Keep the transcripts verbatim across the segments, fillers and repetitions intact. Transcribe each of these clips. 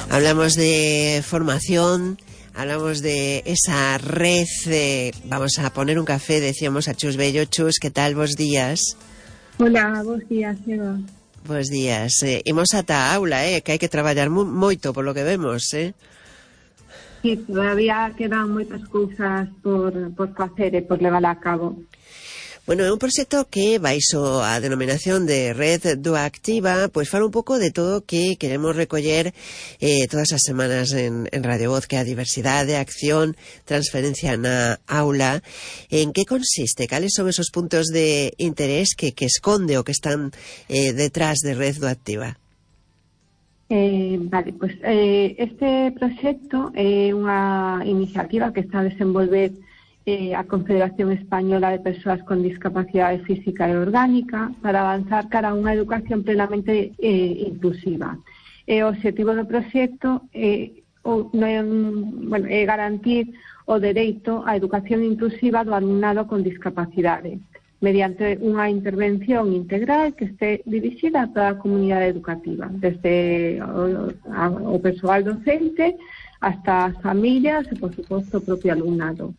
Hablamos de formación, hablamos de esa red, eh, vamos a poner un café, decíamos a Chus Bello. Chus, ¿qué tal? Bos días. Hola, bos días, Eva. Bos días. Eh, imos ata a aula, eh, que hai que traballar mu moito por lo que vemos, eh. Sí, todavía quedan moitas cousas por, por facer e por levar a cabo. Bueno, é un proxecto que baixo a denominación de Red Duactiva, pois fala un pouco de todo o que queremos recoller eh, todas as semanas en, en Radio Voz, que é a diversidade, a acción, transferencia na aula. En que consiste? Cales son esos puntos de interés que, que esconde o que están eh, detrás de Red Duactiva? Eh, vale, pues eh, este proxecto é unha iniciativa que está a desenvolver eh, a Confederación Española de Persoas con Discapacidade Física e Orgánica para avanzar cara a unha educación plenamente eh, inclusiva. E o objetivo do proxecto é, o, non, bueno, é garantir o dereito á educación inclusiva do alumnado con discapacidade, mediante unha intervención integral que este dirixida a toda a comunidade educativa, desde o, a, o persoal docente hasta as familias e, por suposto, o propio alumnado.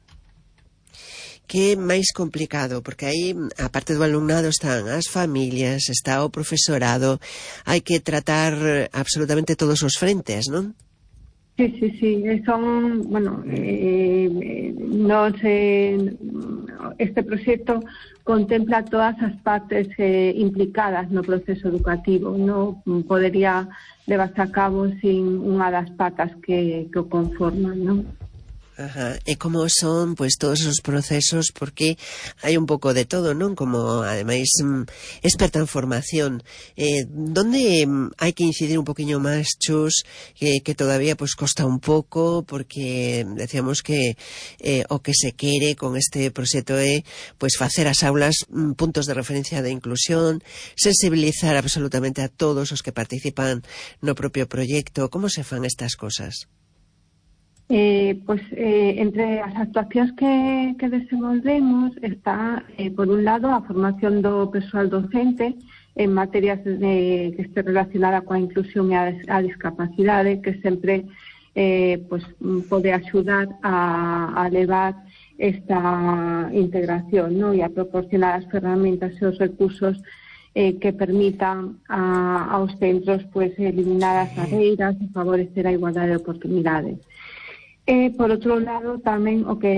Que é máis complicado, porque aí, a parte do alumnado, están as familias, está o profesorado, hai que tratar absolutamente todos os frentes, non? Sí, sí, sí, son, bueno, eh, non se, este proxecto contempla todas as partes eh, implicadas no proceso educativo, non podería levarse a cabo sin unha das patas que, que o conforman, non? Ajá. E como son, pois, todos os procesos, porque hai un pouco de todo, non? Como, ademais, experta en formación, eh, donde hai que incidir un poquinho máis, Chus, que, que todavía, pois, costa un pouco, porque decíamos que eh, o que se quere con este proxecto é, pois, facer as aulas puntos de referencia de inclusión, sensibilizar absolutamente a todos os que participan no propio proxecto. Como se fan estas cosas? Eh, pues eh, entre as actuacións que, que desenvolvemos está, eh, por un lado, a formación do persoal docente en materias de, que este relacionada coa inclusión e a, a discapacidade, que sempre eh, pues, pode axudar a, a levar esta integración, ¿no? E a proporcionar as ferramentas e os recursos eh, que permitan a, aos centros pues, eliminar as barreiras e favorecer a igualdade de oportunidades. Eh, por outro lado, tamén o que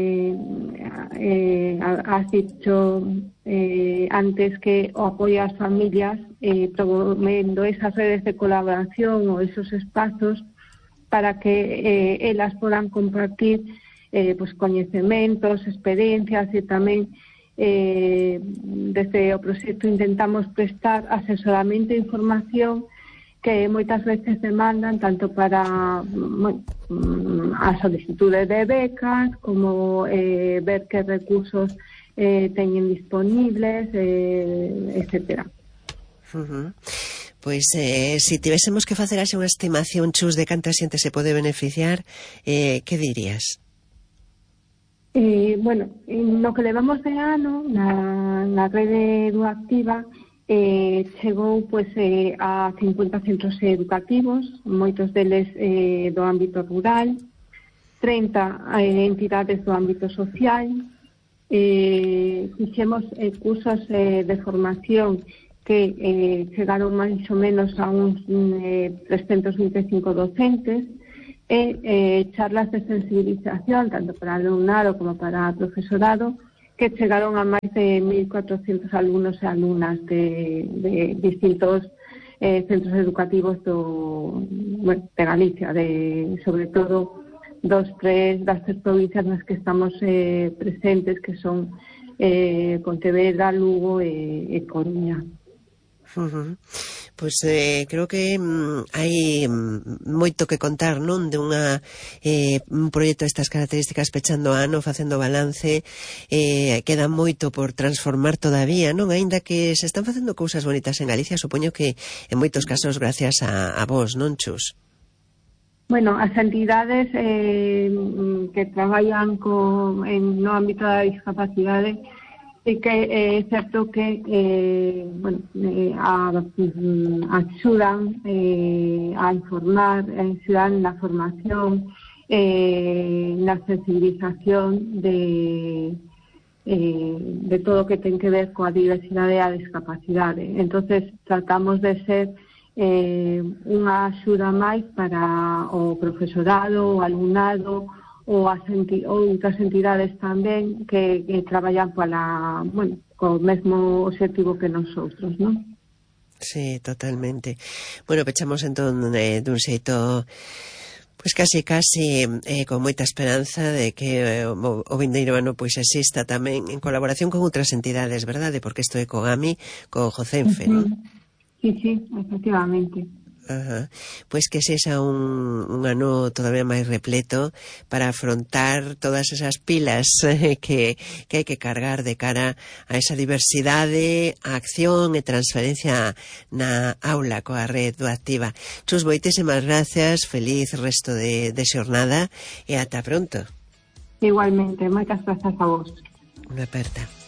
eh, has dicho eh, antes, que o apoio ás familias, eh, promovendo esas redes de colaboración ou esos espazos para que eh, elas podan compartir eh, pues, coñecementos, experiencias, e tamén eh, desde o proxecto intentamos prestar asesoramento e información que moitas veces demandan tanto para bueno, a solicitude de becas como eh, ver que recursos eh, teñen disponibles, eh, etcétera. Uh-huh. Pois, eh, se si tivésemos que facer así unha estimación, Chus, de canta xente se pode beneficiar, eh, que dirías? Eh, bueno, no que levamos de ano na, na rede Duactiva, Eh, chegou pues, eh, a cincuenta centros educativos, moitos deles eh, do ámbito rural, trinta eh, entidades do ámbito social, eh, fixemos eh, cursos eh, de formación que eh, chegaron máis ou menos a uns eh, trescentos vinte e cinco docentes, e eh, charlas de sensibilización, tanto para alumnado como para profesorado, que chegaron a máis de mil cuatrocentos alumnos e alumnas de, de distintos eh, centros educativos do, bueno, de Galicia, de, sobre todo dos tres, das tres provincias nas que estamos eh, presentes, que son eh, Pontevedra, Lugo e, e Coruña. Uh-huh. Pois eh, creo que mm, hai mm, moito que contar, non? De unha eh, un proxecto destas características pechando ano, facendo balance, eh, queda moito por transformar todavía, non? Aínda que se están facendo cousas bonitas en Galicia, supoño que en moitos casos gracias a, a vos, non, Chus? Bueno, as entidades eh, que traballan co, en no ámbito da discapacidade Sí que é certo que eh, bueno, eh, a, axudan eh, a informar, axudan na formación, eh, na sensibilización de, eh, de todo o que ten que ver coa diversidade e a discapacidade. Entonces tratamos de ser eh, unha axuda máis para o profesorado, o alumnado, ou as enti- outras entidades tamén que, que traballan para, bueno, co mesmo obxectivo que nosotros, non? Sí, totalmente. Bueno, pechamos entón eh, dun xeito pois casi casi eh, con moita esperanza de que eh, o, o vindeiro ano pois exista tamén en colaboración con outras entidades, verdade? Porque isto é co GAMI, co Jocenfe, Uh-huh. non? Sí, sí, efectivamente. Ajá. Pois que sexa un, un ano todavía máis repleto para afrontar todas esas pilas eh, que, que hai que cargar de cara a esa diversidade, a acción e transferencia na aula coa red Duactiva. Chus, moitísimas gracias, feliz resto de, de xornada e ata pronto. Igualmente, moitas grazas a vos. Unha aperta.